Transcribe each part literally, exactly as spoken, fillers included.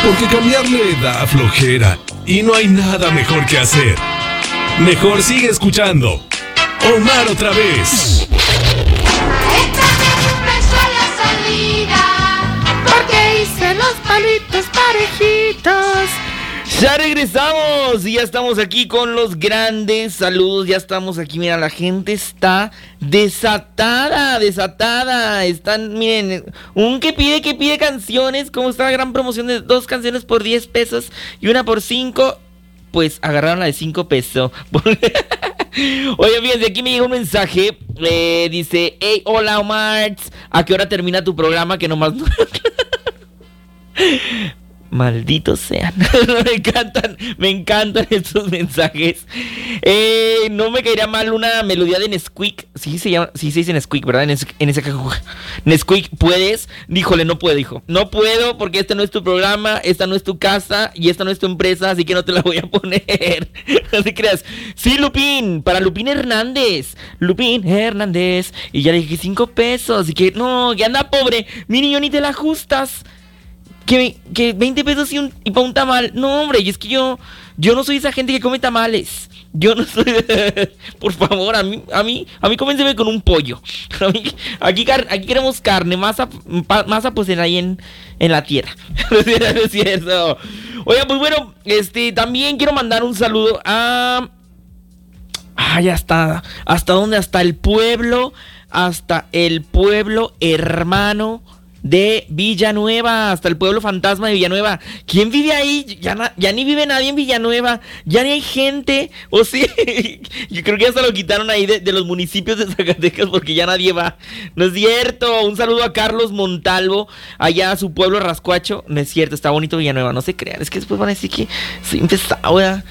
Porque cambiarle da flojera y no hay nada mejor que hacer. Mejor sigue escuchando Omar otra vez. Esta vez empezó la salida, porque hice los palitos parejitos. Ya regresamos y ya estamos aquí con los grandes saludos. Ya estamos aquí, mira, la gente está desatada, desatada. Están, miren, un que pide, que pide canciones. Como está la gran promoción de dos canciones por diez pesos y una por cinco, pues agarraron la de cinco pesos. Oye, fíjense, aquí me llega un mensaje. eh, Dice, hey, hola Omar, ¿a qué hora termina tu programa? Que nomás... Malditos sean. Me encantan, me encantan estos mensajes. Eh, no me caería mal una melodía de Nesquik. Sí se llama, sí se dice Nesquik, ¿verdad? En ese, en ese Nesquik, ¿puedes? Díjole, no puedo, hijo. No puedo porque este no es tu programa, esta no es tu casa y esta no es tu empresa, así que no te la voy a poner. No te creas. Sí, Lupín, para Lupín Hernández. Lupín Hernández. Y ya le dije cinco pesos. Y que no, que anda pobre. Mi niño, ni te la ajustas. Que, que veinte pesos y, un, y para un tamal. No, hombre, y es que yo Yo no soy esa gente que come tamales. Yo no soy... Por favor, a mí A mí, a mí coménseme con un pollo. A mí, aquí, aquí queremos carne. Masa, masa pues en ahí en, en la tierra. No es cierto. Oiga, pues bueno, este, también quiero mandar un saludo a... Ah, ya está. ¿Hasta dónde? Hasta el pueblo. Hasta el pueblo hermano de Villanueva, hasta el pueblo fantasma de Villanueva. ¿Quién vive ahí? Ya, na, ya ni vive nadie en Villanueva, ya ni hay gente. O sí, yo creo que hasta lo quitaron ahí de, de los municipios de Zacatecas porque ya nadie va. No es cierto. Un saludo a Carlos Montalvo, allá a su pueblo Rascuacho. No es cierto, está bonito Villanueva, no se crean. Es que después van a decir que soy empezado, ¿verdad?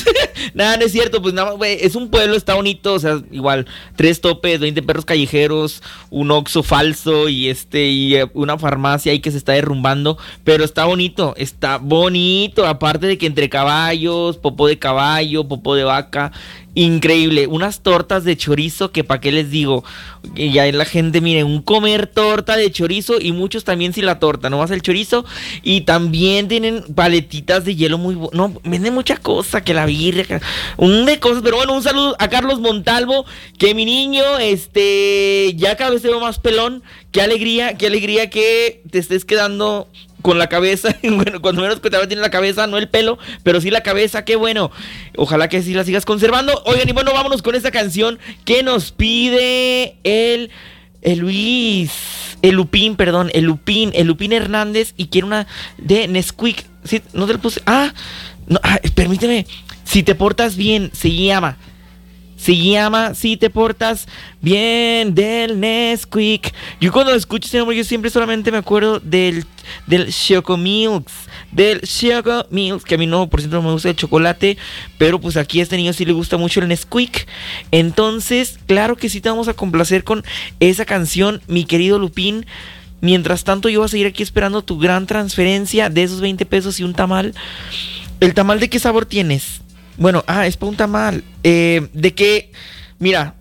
Nada, no es cierto, pues nada más, güey, es un pueblo, está bonito, o sea, igual, tres topes, veinte perros callejeros, un Oxxo falso y este, y una farmacia ahí que se está derrumbando, pero está bonito, está bonito, aparte de que entre caballos, popó de caballo, popó de vaca, increíble, unas tortas de chorizo que pa' qué les digo, y ya la gente, miren, un comer torta de chorizo y muchos también sin la torta, no más el chorizo, y también tienen paletitas de hielo muy bu- no, venden mucha cosa, que la birria, un de cosas, pero bueno, un saludo a Carlos Montalvo, que mi niño, este, ya cada vez se ve más pelón, qué alegría, qué alegría que te estés quedando con la cabeza, bueno, cuando menos que te tiene la cabeza, no el pelo, pero sí la cabeza, qué bueno. Ojalá que sí la sigas conservando. Oigan, y bueno, vámonos con esta canción que nos pide el, el Luis, el Lupín, perdón, el Lupín, el Lupín Hernández, y quiere una de Nesquik. ¿Sí? No te lo puse. Ah, no, ah, permíteme. Si te portas bien, se llama. Se llama Si te portas bien, del Nesquik. Yo cuando escucho ese nombre, yo siempre solamente me acuerdo del, del Choco Milks. Del Choco Milks, que a mí no, por cierto, no me gusta el chocolate. Pero pues aquí a este niño sí le gusta mucho el Nesquik. Entonces, claro que sí te vamos a complacer con esa canción, mi querido Lupín. Mientras tanto, yo voy a seguir aquí esperando tu gran transferencia de esos veinte pesos y un tamal. ¿El tamal de qué sabor tienes? Bueno, ah, es para un tamal. Eh, ¿De qué? Mira,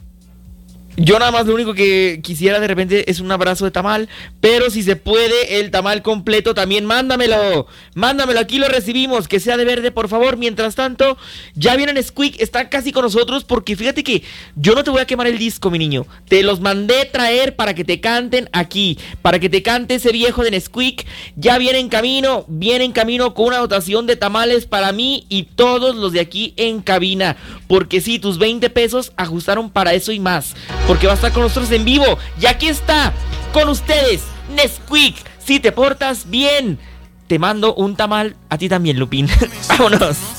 yo nada más lo único que quisiera de repente es un abrazo de tamal. Pero si se puede, el tamal completo también, mándamelo. Mándamelo, aquí lo recibimos. Que sea de verde, por favor. Mientras tanto, ya viene Nesquik, está casi con nosotros. Porque fíjate que yo no te voy a quemar el disco, mi niño. Te los mandé traer para que te canten aquí. Para que te cante ese viejo de Nesquik. Ya viene en camino, viene en camino con una dotación de tamales para mí y todos los de aquí en cabina. Porque sí, tus veinte pesos ajustaron para eso y más. Porque va a estar con nosotros en vivo. Y aquí está, con ustedes, Nesquik. Si te portas bien, te mando un tamal a ti también, Lupín. Vámonos.